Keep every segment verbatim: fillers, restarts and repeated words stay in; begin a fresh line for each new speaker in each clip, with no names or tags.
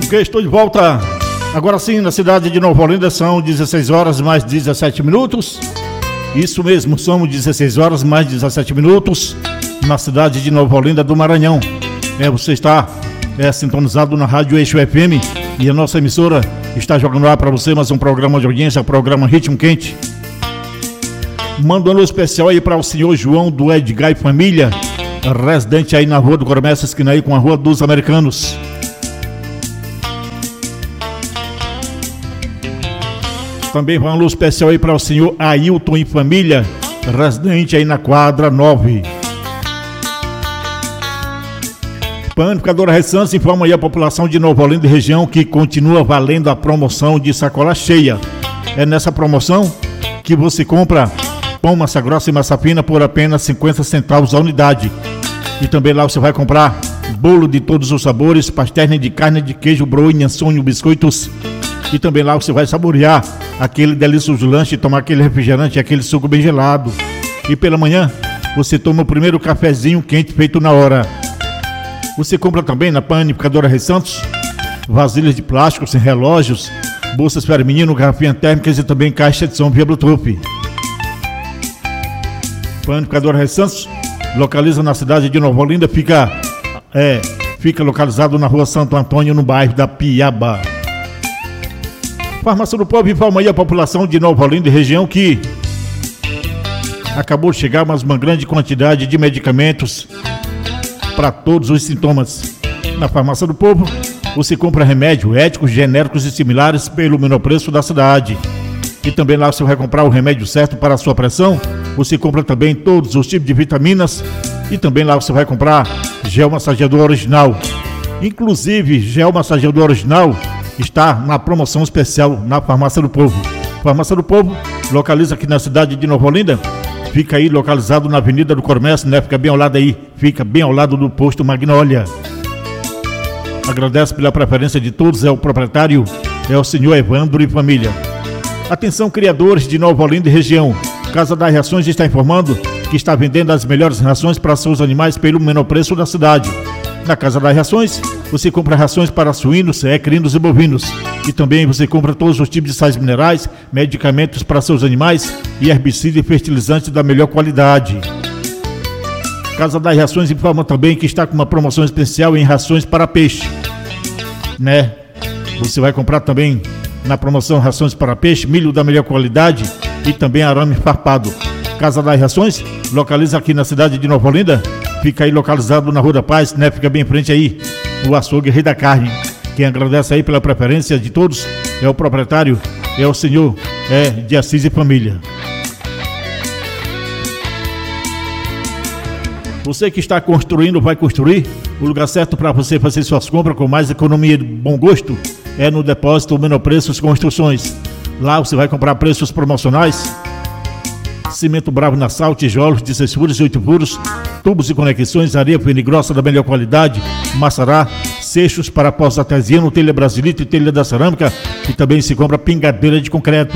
Ok, estou de volta. Agora sim, na cidade de Nova Olinda são dezesseis horas mais dezessete minutos. Isso mesmo, são dezesseis horas mais dezessete minutos na cidade de Nova Olinda do Maranhão. É, você está é, sintonizado na Rádio Eixo F M e a nossa emissora está jogando lá para você mais um programa de audiência, programa Ritmo Quente. Manda um alô especial aí para o senhor João do Edgar e Família, residente aí na Rua do Comércio, esquina aí com a Rua dos Americanos. Também vai um alô especial aí para o senhor Ailton e Família, residente aí na quadra nove. Panificadora Recanso informa aí a população de Nova Olinda e região que continua valendo a promoção de sacola cheia. É nessa promoção que você compra pão, massa grossa e massa fina por apenas cinquenta centavos a unidade. E também lá você vai comprar bolo de todos os sabores, pastéis de carne, de queijo, broinha, sonho, biscoitos. E também lá você vai saborear aquele delicioso lanche, tomar aquele refrigerante, aquele suco bem gelado. E pela manhã você toma o primeiro cafezinho quente feito na hora. Você compra também na Panificadora Recanso vasilhas de plástico sem relógios, bolsas para menino, garrafinhas térmicas e também caixa de som via Bluetooth. Panificadora Recanso localiza na cidade de Nova Olinda, fica, é, fica localizado na Rua Santo Antônio, no bairro da Piaba. Farmácia do Povo informa aí a população de Nova Olinda e região que acabou de chegar mais uma grande quantidade de medicamentos para todos os sintomas. Na Farmácia do Povo você compra remédios éticos, genéricos e similares pelo menor preço da cidade. E também lá você vai comprar o remédio certo para a sua pressão. Você compra também todos os tipos de vitaminas. E também lá você vai comprar gel massageador original. Inclusive, gel massageador original está na promoção especial na Farmácia do Povo. Farmácia do Povo localiza aqui na cidade de Nova Olinda. Fica aí localizado na Avenida do Comércio, né? Fica bem ao lado aí. Fica bem ao lado do posto Magnólia. Agradece pela preferência de todos. É o proprietário, é o senhor Evandro e Família. Atenção, criadores de Nova Olinda e região. Casa das Rações está informando que está vendendo as melhores rações para seus animais pelo menor preço da cidade. Na Casa das Rações, você compra rações para suínos, equinos e bovinos. E também você compra todos os tipos de sais minerais, medicamentos para seus animais e herbicida e fertilizantes da melhor qualidade. Casa das Rações informa também que está com uma promoção especial em rações para peixe. Né? Você vai comprar também na promoção rações para peixe, milho da melhor qualidade e também arame farpado. Casa das Rações localiza aqui na cidade de Nova Olinda. Fica aí localizado na Rua da Paz, né? Fica bem em frente aí, o açougue Rei da Carne. Quem agradece aí pela preferência de todos é o proprietário, é o senhor é, de Assis e Família. Você que está construindo, vai construir, o lugar certo para você fazer suas compras com mais economia e bom gosto é no Depósito Menor Preços Construções. Lá você vai comprar preços promocionais: cimento Bravo Nassau, tijolos de seis furos e oito furos, tubos e conexões, areia fina e grossa da melhor qualidade, maçará, seixos para postos artesiano, telha brasilita e telha da cerâmica, e também se compra pingadeira de concreto.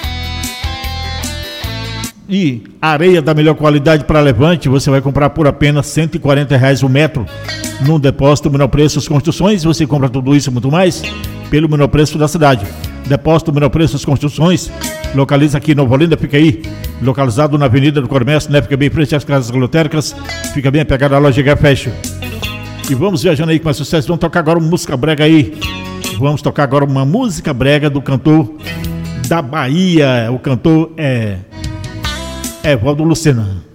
E areia da melhor qualidade para levante, você vai comprar por apenas cento e quarenta reais o metro. No Depósito Menor Preços Construções, você compra tudo isso e muito mais pelo menor preço da cidade. Depósito Menor Preços Construções localiza aqui em Nova Olinda, fica aí localizado na Avenida do Comércio, né? Fica bem em frente às casas lotéricas, fica bem apegado à loja H Fashion. E vamos viajando aí com mais sucesso. Vamos tocar agora uma música brega aí. Vamos tocar agora uma música brega do cantor da Bahia. O cantor é Evaldo Lucena.